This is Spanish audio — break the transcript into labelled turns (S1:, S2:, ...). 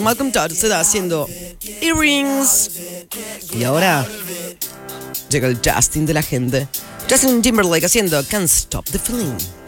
S1: Malcolm Tuxedo haciendo Earrings. Y ahora llega el Justin de la gente. Justin Timberlake haciendo Can't Stop the Feeling.